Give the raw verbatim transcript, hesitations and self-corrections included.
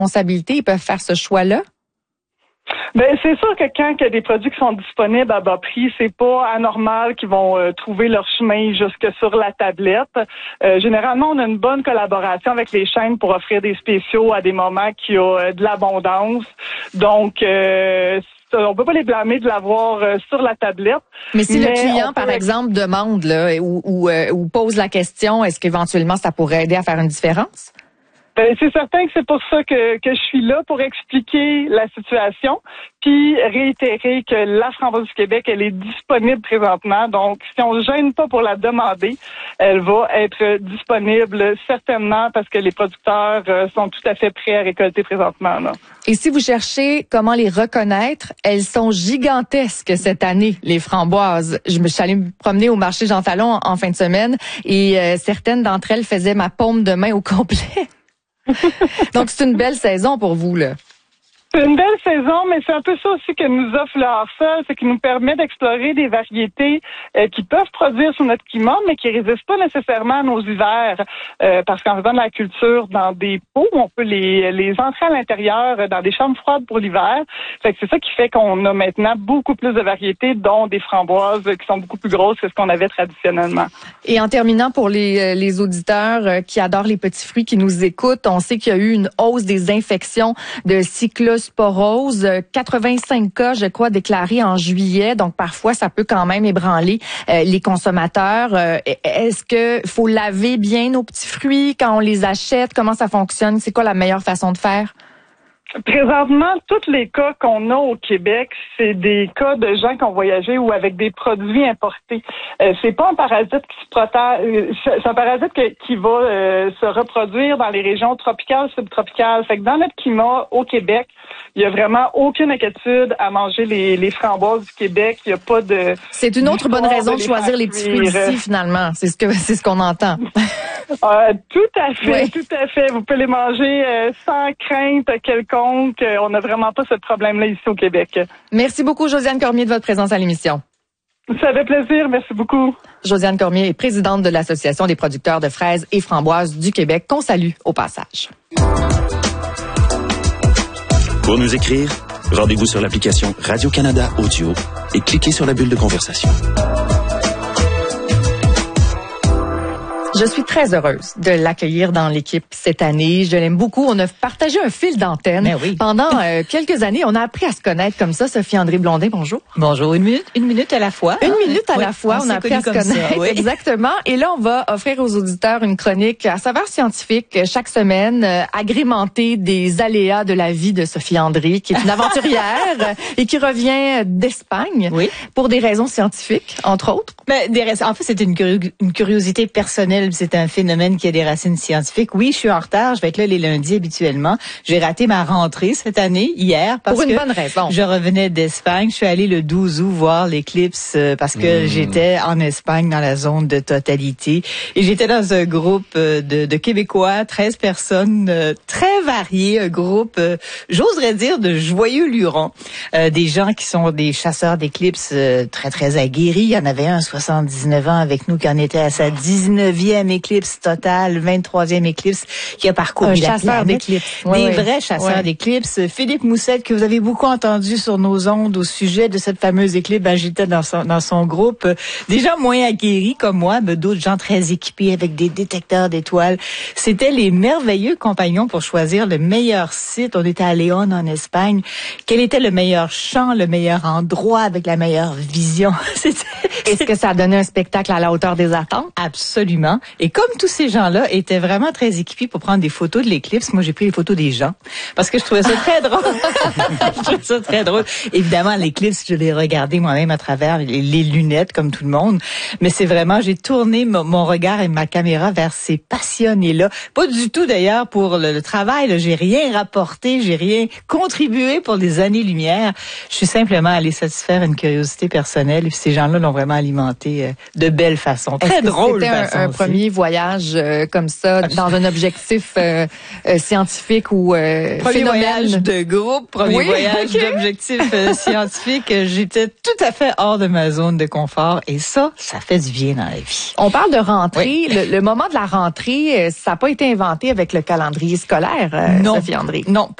responsabilité, ils peuvent faire ce choix-là? Ben c'est sûr que quand il y a des produits qui sont disponibles à bas prix, c'est pas anormal qu'ils vont euh, trouver leur chemin jusque sur la tablette. Euh, généralement, on a une bonne collaboration avec les chaînes pour offrir des spéciaux à des moments qui ont euh, de l'abondance. Donc, euh, on peut pas les blâmer de l'avoir euh, sur la tablette. Mais si mais le client, par peut... exemple, demande là, ou, ou, euh, ou pose la question, est-ce qu'éventuellement ça pourrait aider à faire une différence? Ben, c'est certain que c'est pour ça que, que je suis là, pour expliquer la situation, puis réitérer que la Framboise du Québec, elle est disponible présentement. Donc, si on ne gêne pas pour la demander, elle va être disponible certainement parce que les producteurs sont tout à fait prêts à récolter présentement, là. Et si vous cherchez comment les reconnaître, elles sont gigantesques cette année, les framboises. Je me suis allée me promener au marché Jean Talon en, en fin de semaine et euh, certaines d'entre elles faisaient ma paume de main au complet. Donc, c'est une belle saison pour vous, là. C'est une belle saison, mais c'est un peu ça aussi que nous offre le hors-sol, c'est qu'il nous permet d'explorer des variétés euh, qui peuvent produire sur notre climat, mais qui résistent pas nécessairement à nos hivers. Euh, parce qu'en faisant de la culture dans des pots, on peut les, les entrer à l'intérieur dans des chambres froides pour l'hiver. Fait que c'est ça qui fait qu'on a maintenant beaucoup plus de variétés, dont des framboises qui sont beaucoup plus grosses que ce qu'on avait traditionnellement. Et en terminant, pour les, les auditeurs qui adorent les petits fruits, qui nous écoutent, on sait qu'il y a eu une hausse des infections de cyclosporose, quatre-vingt-cinq cas, je crois, déclarés en juillet. Donc, parfois, ça peut quand même ébranler euh, les consommateurs. Euh, est-ce que faut laver bien nos petits fruits quand on les achète? Comment ça fonctionne? C'est quoi la meilleure façon de faire? Présentement, tous les cas qu'on a au Québec, c'est des cas de gens qui ont voyagé ou avec des produits importés. Euh, c'est pas un parasite qui se protège, c'est un parasite que, qui va euh, se reproduire dans les régions tropicales, subtropicales. Fait que dans notre climat au Québec, il y a vraiment aucune inquiétude à manger les, les framboises du Québec. Il y a pas de. C'est une autre bonne raison de, de choisir les petits fruits d'ici, finalement. C'est ce que c'est ce qu'on entend. euh, tout à fait, oui. tout à fait. Vous pouvez les manger euh, sans crainte quelconque. On n'a vraiment pas ce problème-là ici au Québec. Merci beaucoup, Josiane Cormier, de votre présence à l'émission. Ça fait plaisir. Merci beaucoup. Josiane Cormier est présidente de l'Association des producteurs de fraises et framboises du Québec, qu'on salue au passage. Pour nous écrire, rendez-vous sur l'application Radio-Canada Audio et cliquez sur la bulle de conversation. Je suis très heureuse de l'accueillir dans l'équipe cette année. Je l'aime beaucoup. On a partagé un fil d'antenne oui. pendant euh, quelques années. On a appris à se connaître comme ça. Sophie-André Blondin, bonjour. Bonjour. Une minute, une minute à la fois. Une hein? minute à oui, la fois. On, on a appris à se connaître. Ça, oui. Exactement. Et là, on va offrir aux auditeurs une chronique à saveur scientifique chaque semaine, euh, agrémentée des aléas de la vie de Sophie-André, qui est une aventurière et qui revient d'Espagne oui. pour des raisons scientifiques, entre autres. Ben, des raisons, en fait, c'est une, curi- une curiosité personnelle. C'est un phénomène qui a des racines scientifiques. Oui, je suis en retard. Je vais être là les lundis habituellement. J'ai raté ma rentrée cette année, hier, parce Pour une que bonne raison. Je revenais d'Espagne. Je suis allée le douze août voir l'éclipse euh, parce que mmh. j'étais en Espagne dans la zone de totalité. Et j'étais dans un groupe euh, de, de Québécois, treize personnes euh, très variées, un groupe, euh, j'oserais dire, de joyeux lurons. Euh, des gens qui sont des chasseurs d'éclipses euh, très, très aguerris. Il y en avait un, soixante-dix-neuf ans avec nous, qui en était à sa dix-neuvième éclipse totale, vingt-troisième éclipse, qui a parcouru un la chasseur planète. d'éclipses. Des oui, vrais chasseurs oui. d'éclipses. Philippe Moussette, que vous avez beaucoup entendu sur nos ondes au sujet de cette fameuse éclipse, ben, j'étais dans son, dans son groupe. Des gens moins aguerris comme moi, mais d'autres gens très équipés avec des détecteurs d'étoiles. C'était les merveilleux compagnons pour choisir le meilleur site. On était à Léon, en Espagne. Quel était le meilleur champ, le meilleur endroit avec la meilleure vision? C'était... Est-ce que ça a donné un spectacle à la hauteur des attentes? Absolument. Et comme tous ces gens-là étaient vraiment très équipés pour prendre des photos de l'éclipse, moi j'ai pris les photos des gens parce que je trouvais ça très drôle. Je trouvais ça très drôle. Évidemment, l'éclipse, je l'ai regardé moi-même à travers les, les lunettes comme tout le monde, mais c'est vraiment, j'ai tourné mon, mon regard et ma caméra vers ces passionnés-là. Pas du tout d'ailleurs pour le, le travail, là. J'ai rien rapporté, j'ai rien contribué pour des années-lumière. Je suis simplement allée satisfaire une curiosité personnelle et ces gens-là l'ont vraiment alimenté de belle façon. Très drôle C'était façon un, un aussi. premier premier voyage euh, comme ça, Absolument. dans un objectif euh, euh, scientifique ou euh, Premier phénomène. voyage de groupe, premier Oui, voyage ok. d'objectif euh, scientifique. J'étais tout à fait hors de ma zone de confort et ça, ça fait du bien dans la vie. On parle de rentrée. Oui. Le, le moment de la rentrée, euh, ça n'a pas été inventé avec le calendrier scolaire, euh, Non, Sophie André. non.